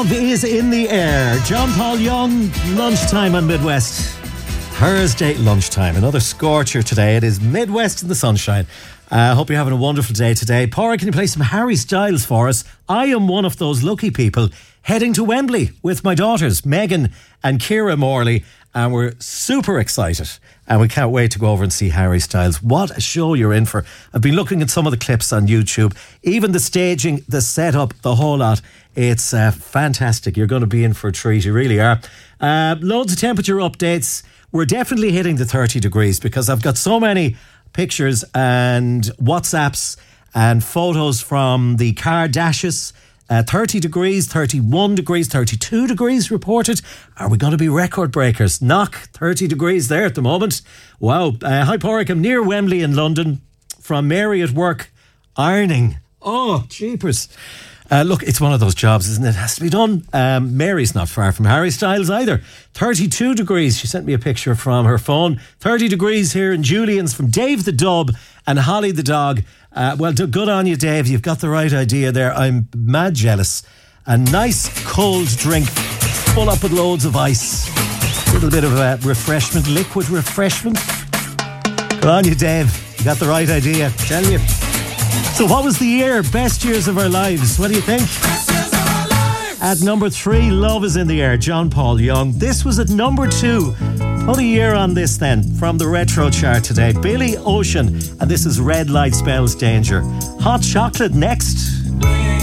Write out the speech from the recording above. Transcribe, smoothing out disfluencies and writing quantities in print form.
Love is in the air. John Paul Young, lunchtime on Midwest. Thursday lunchtime. Another scorcher today. It is Midwest in the sunshine. I hope you're having a wonderful day today. Pádraig, can you play some Harry Styles for us? I am one of those lucky people heading to Wembley with my daughters, Megan and Ciara Morley, and we're super excited. And we can't wait to go over and see Harry Styles. What a show you're in for. I've been looking at some of the clips on YouTube. Even the staging, the setup, the whole lot. It's fantastic. You're going to be in for a treat. You really are. Loads of temperature updates. We're definitely hitting the 30 degrees because I've got so many pictures and WhatsApps and photos from the Kardashians. 30 degrees, 31 degrees, 32 degrees reported. Are we going to be record breakers? Knock 30 degrees there at the moment. Wow. Hi, Pádraig. I'm near Wembley in London. From Mary at work, ironing. Oh, jeepers. Look, it's one of those jobs, isn't it? It has to be done. Mary's not far from Harry Styles either. 32 degrees. She sent me a picture from her phone. 30 degrees here in Julian's from Dave the Dub and Holly the dog. Well, good on you, Dave. You've got the right idea there. I'm mad jealous. A nice cold drink, full up with loads of ice. A little bit of refreshment, liquid refreshment. Good on you, Dave. You got the right idea. Telling you. So what was the year? Best years of our lives. What do you think? At number 3, Love is in the Air, John Paul Young. This was at number 2. Put a year on this then, from the retro chart today. Billy Ocean, and this is Red Light Spells Danger. Hot Chocolate next.